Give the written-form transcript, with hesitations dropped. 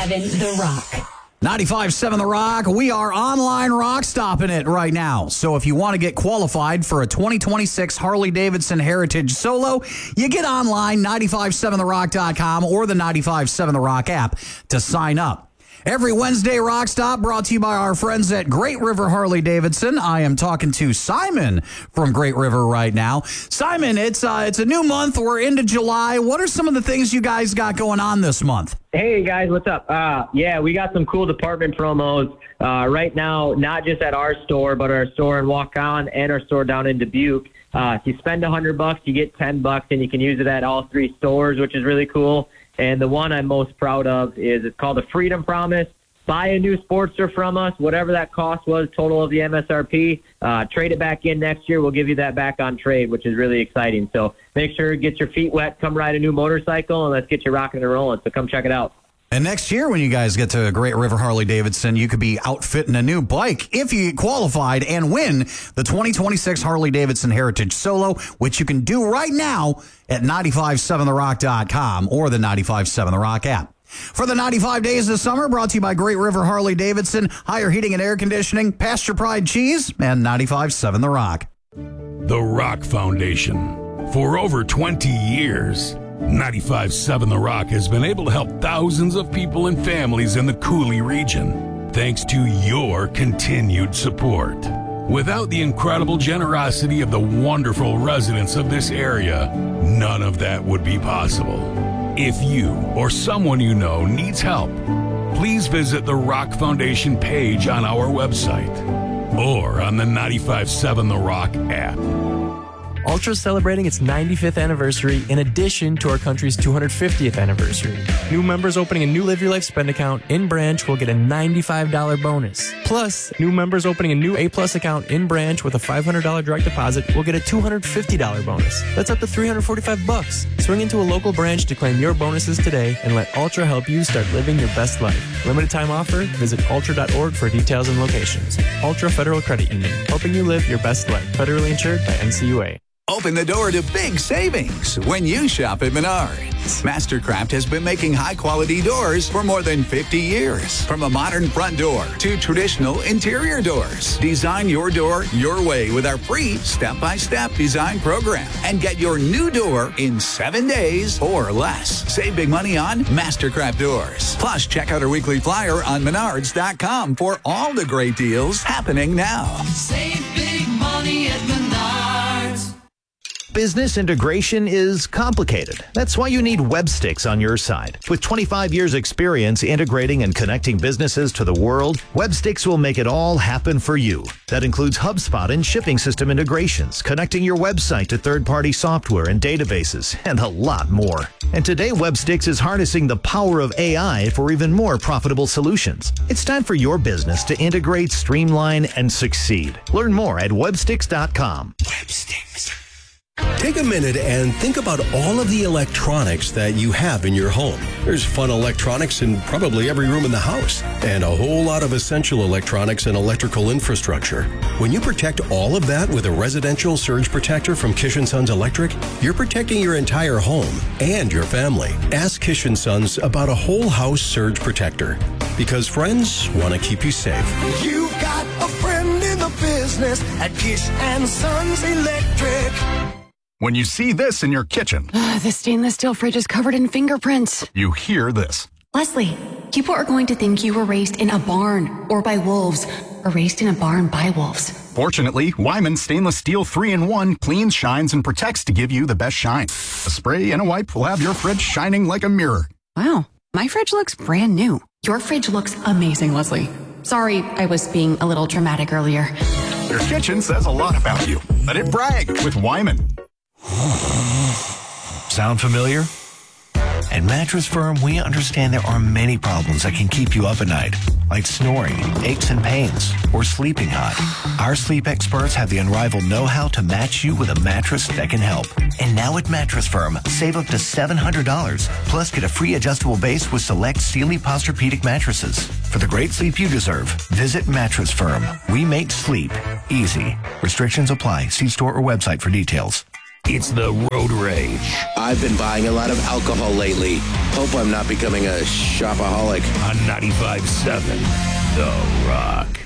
95.7 The Rock. 95.7 The Rock. We are online rock stopping it right now. So if you want to get qualified for a 2026 Harley-Davidson Heritage Solo, you get online, 957therock.com or the 95.7 The Rock app to sign up. Every Wednesday Rock Stop brought to you by our friends at Great River Harley-Davidson. I am talking to Simon from Great River right now. Simon, it's a new month. We're into July. What are some of the things you guys got going on this month? Hey, guys, what's up? Yeah, we got some cool department promos right now, not just at our store, but our store in Waukon and our store down in Dubuque. If you spend $100, you get $10, and you can use it at all three stores, which is really cool. And the one I'm most proud of is it's called the Freedom Promise. Buy a new Sportster from us, whatever that cost was, total of the MSRP. Trade it back in next year. We'll give you that back on trade, which is really exciting. So make sure, get your feet wet, come ride a new motorcycle, and let's get you rocking and rolling. So come check it out. And next year, when you guys get to Great River Harley-Davidson, you could be outfitting a new bike if you get qualified and win the 2026 Harley-Davidson Heritage Solo, which you can do right now at 957therock.com or the 95.7 The Rock app. For the 95 days of summer, brought to you by Great River Harley-Davidson, Higher Heating and Air Conditioning, Pasture Pride Cheese, and 95.7 The Rock. The Rock Foundation. For over 20 years, 95.7 The Rock has been able to help thousands of people and families in the Cooley region, thanks to your continued support. Without the incredible generosity of the wonderful residents of this area, none of that would be possible. If you or someone you know needs help, please visit the Rock Foundation page on our website or on the 95.7 The Rock app. Ultra is celebrating its 95th anniversary in addition to our country's 250th anniversary. New members opening a new Live Your Life spend account in branch will get a $95 bonus. Plus, new members opening a new A-Plus account in branch with a $500 direct deposit will get a $250 bonus. That's up to $345. Swing into a local branch to claim your bonuses today and let Ultra help you start living your best life. Limited time offer? Visit ultra.org for details and locations. Ultra Federal Credit Union, helping you live your best life. Federally insured by NCUA. Open the door to big savings when you shop at Menards. Mastercraft has been making high-quality doors for more than 50 years. From a modern front door to traditional interior doors. Design your door your way with our free step-by-step design program. And get your new door in 7 days or less. Save big money on Mastercraft doors. Plus, check out our weekly flyer on Menards.com for all the great deals happening now. Save big money at Menards. Business integration is complicated. That's why you need WebSticks on your side. With 25 years experience integrating and connecting businesses to the world, WebSticks will make it all happen for you. That includes HubSpot and shipping system integrations, connecting your website to third-party software and databases, and a lot more. And today, WebSticks is harnessing the power of AI for even more profitable solutions. It's time for your business to integrate, streamline, and succeed. Learn more at websticks.com. WebSticks. Take a minute and think about all of the electronics that you have in your home. There's fun electronics in probably every room in the house, and a whole lot of essential electronics and electrical infrastructure. When you protect all of that with a residential surge protector from Kish & Sons Electric, you're protecting your entire home and your family. Ask Kish & Sons about a whole house surge protector, because friends want to keep you safe. You've got a friend in the business at Kish & Sons Electric. When you see this in your kitchen, the stainless steel fridge is covered in fingerprints. You hear this. Leslie, people are going to think you were raised in a barn or by wolves, or raised in a barn by wolves. Fortunately, Wyman Stainless Steel 3-in-1 cleans, shines, and protects to give you the best shine. A spray and a wipe will have your fridge shining like a mirror. Wow, my fridge looks brand new. Your fridge looks amazing, Leslie. Sorry, I was being a little dramatic earlier. Your kitchen says a lot about you. Let it brag with Wyman. Sound familiar? At Mattress Firm, we understand there are many problems that can keep you up at night, like snoring, aches and pains, or sleeping hot. Our sleep experts have the unrivaled know-how to match you with a mattress that can help. And now at Mattress Firm, save up to $700, plus get a free adjustable base with select Sealy Posturepedic mattresses. For the great sleep you deserve, visit Mattress Firm. We make sleep easy. Restrictions apply. See store or website for details. It's the Road Rage I've been buying a lot of alcohol lately. Hope I'm not becoming a shopaholic. on 95.7 The Rock.